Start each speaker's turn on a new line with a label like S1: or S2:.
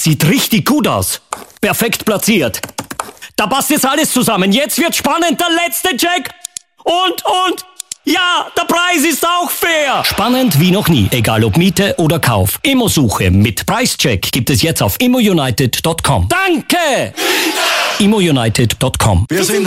S1: Sieht richtig gut aus. Perfekt platziert. Da passt jetzt alles zusammen. Jetzt wird spannend. Der letzte Check. Und... Ja, der Preis ist auch fair. Spannend wie noch nie. Egal ob Miete oder Kauf. Immosuche mit Preischeck gibt es jetzt auf immounited.com. Danke! ImmoUnited.com.
S2: Wir sind